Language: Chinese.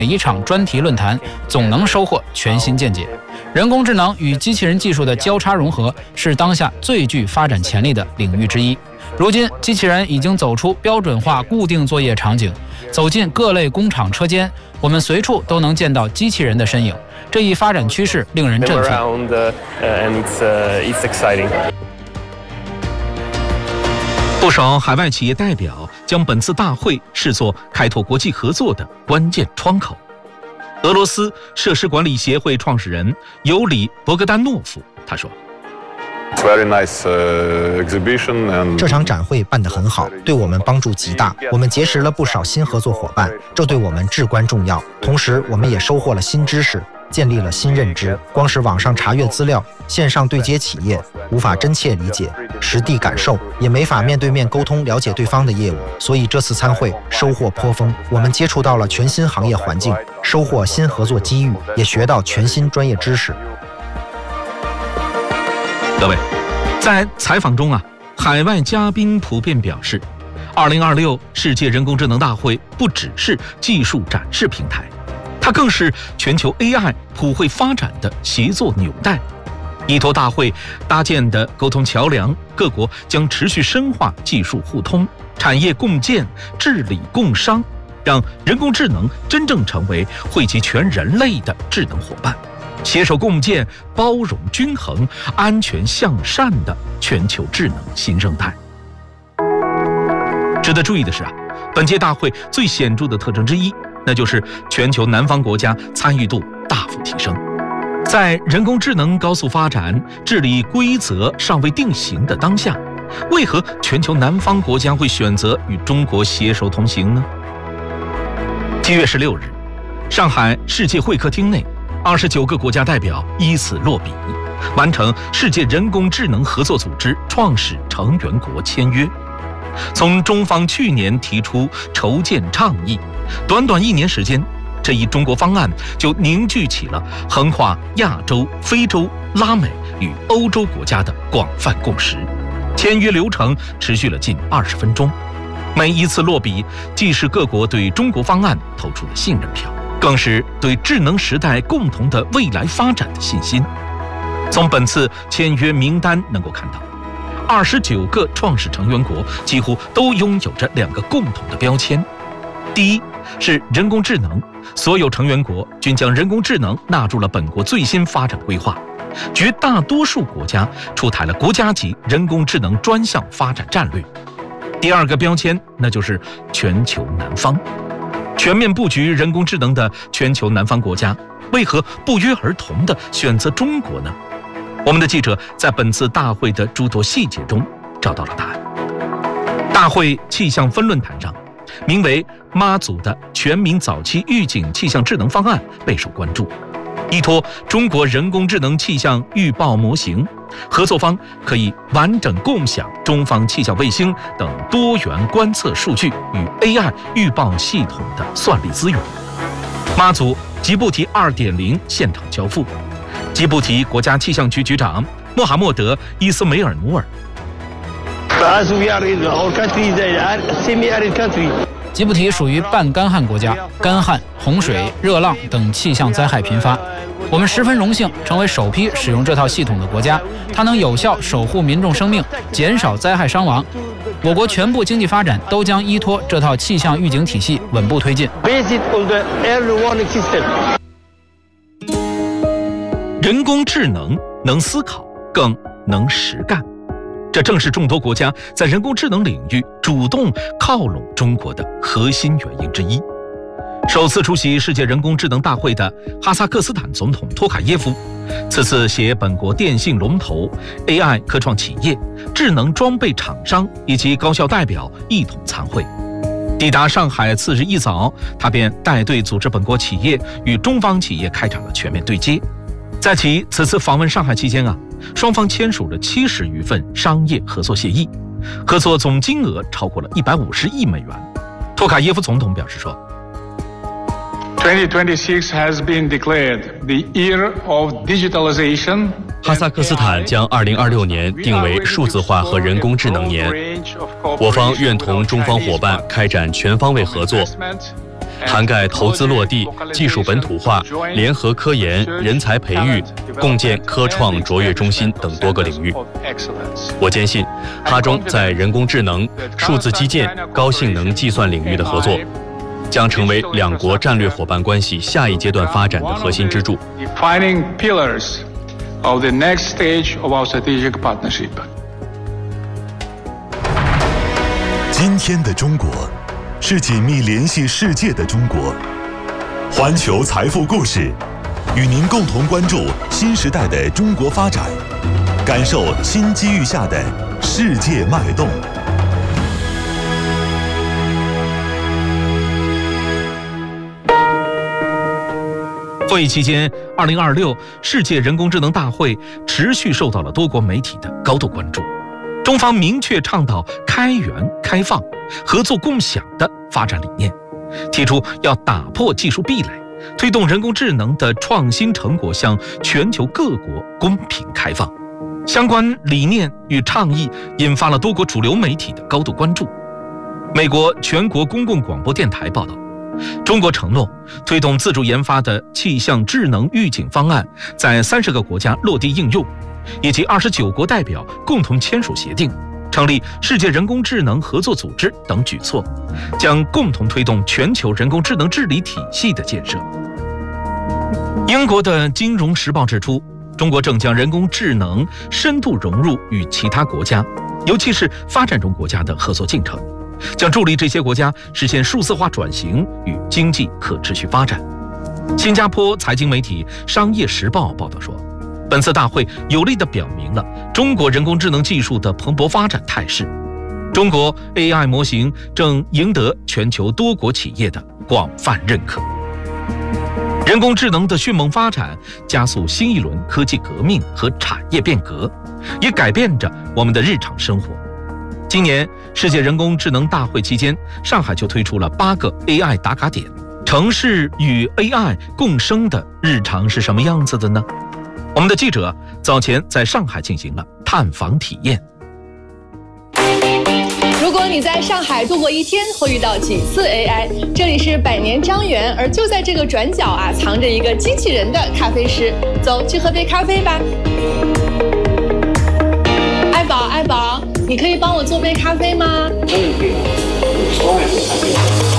一场专题论坛，总能收获全新见解。人工智能与机器人技术的交叉融合是当下最具发展潜力的领域之一。如今，机器人已经走出标准化固定作业场景，走进各类工厂车间，我们随处都能见到机器人的身影。这一发展趋势令人振奋。 不少海外企业代表将本次大会视作开拓国际合作的关键窗口。俄罗斯设施管理协会创始人尤里·博格丹诺夫他说：“ 这场展会办得很好，对我们帮助极大。我们结识了不少新合作伙伴，这对我们至关重要。同时，我们也收获了新知识，建立了新认知。光是网上查阅资料，线上对接企业，无法真切理解、实地感受，也没法面对面沟通了解对方的业务。所以这次参会收获颇丰，我们接触到了全新行业环境，收获新合作机遇，也学到全新专业知识。” 各位，在采访中海外嘉宾普遍表示，2026世界人工智能大会不只是技术展示平台，它更是全球 AI 普惠发展的协作纽带。依托大会搭建的沟通桥梁，各国将持续深化技术互通、产业共建、治理共商，让人工智能真正成为惠及全人类的智能伙伴，携手共建包容、均衡、安全向善的全球智能新生态。值得注意的是本届大会最显著的特征之一，那就是全球南方国家参与度大幅提升。在人工智能高速发展、治理规则尚未定型的当下，为何全球南方国家会选择与中国携手同行呢？7月16日，上海世界会客厅内，29个国家代表依次落笔，完成世界人工智能合作组织创始成员国签约。从中方去年提出筹建倡议，短短1年时间，这一中国方案就凝聚起了横跨亚洲、非洲、拉美与欧洲国家的广泛共识。签约流程持续了近20分钟，每一次落笔，既是各国对中国方案投出的信任票，更是对智能时代共同的未来发展的信心。从本次签约名单能够看到，29个创始成员国几乎都拥有着2个共同的标签。第一是人工智能，所有成员国均将人工智能纳入了本国最新发展规划，绝大多数国家出台了国家级人工智能专项发展战略。第2个标签，那就是全球南方。全面布局人工智能的全球南方国家，为何不约而同地选择中国呢？我们的记者在本次大会的诸多细节中找到了答案。大会气象分论坛上，名为妈祖的全民早期预警气象智能方案备受关注。依托中国人工智能气象预报模型，合作方可以完整共享中方气象卫星等多元观测数据与 AI 预报系统的算力资源。妈祖吉布提 2.0 现场交付，吉布提国家气象局局长穆罕默德·伊斯梅尔努尔。 吉布提属于半干旱国家，干旱、洪水、热浪等气象灾害频发。我们十分荣幸成为首批使用这套系统的国家，它能有效守护民众生命，减少灾害伤亡。我国全部经济发展都将依托这套气象预警体系稳步推进。 人工智能能思考，更能实干，这正是众多国家在人工智能领域主动靠拢中国的核心原因之一。首次出席世界人工智能大会的哈萨克斯坦总统托卡耶夫，此次携本国电信龙头、AI 科创企业、智能装备厂商以及高校代表一同参会。抵达上海次日一早，他便带队组织本国企业与中方企业开展了全面对接。在其此次访问上海期间双方签署了70余份商业合作协议，合作总金额超过了150亿美元。托卡耶夫总统表示说 ，2026 has been declared the year of digitalization. 哈萨克斯坦将2026年定为数字化和人工智能年，我方愿同中方伙伴开展全方位合作， 涵盖投资落地、技术本土化、联合科研、人才培育、共建科创卓越中心等多个领域。我坚信，哈中在人工智能、数字基建、高性能计算领域的合作，将成为两国战略伙伴关系下一阶段发展的核心支柱。 今天的中国是紧密联系世界的中国。环球财富故事，与您共同关注新时代的中国发展，感受新机遇下的世界脉动。 会议期间，2026世界人工智能大会持续受到了多国媒体的高度关注。中方明确倡导开源、开放、合作共享的发展理念，提出要打破技术壁垒，推动人工智能的创新成果向全球各国公平开放。相关理念与倡议引发了多国主流媒体的高度关注。美国全国公共广播电台报道，中国承诺推动自主研发的气象智能预警方案在30个国家落地应用，以及29国代表共同签署协定，成立世界人工智能合作组织等举措，将共同推动全球人工智能治理体系的建设。英国的《金融时报》指出，中国正将人工智能深度融入与其他国家，尤其是发展中国家的合作进程，将助力这些国家实现数字化转型与经济可持续发展。新加坡财经媒体《商业时报》报道说，本次大会有力地表明了中国人工智能技术的蓬勃发展态势。中国 AI 模型正赢得全球多国企业的广泛认可。人工智能的迅猛发展加速新一轮科技革命和产业变革，也改变着我们的日常生活。今年世界人工智能大会期间，上海就推出了8个 AI 打卡点。城市与 AI 共生的日常是什么样子的呢？我们的记者早前在上海进行了探访体验。 如果你在上海度过一天，会遇到几次 AI？ 这里是百年张园，而就在这个转角啊，藏着一个机器人的咖啡师。走，去喝杯咖啡吧。爱宝，你可以帮我做杯咖啡吗？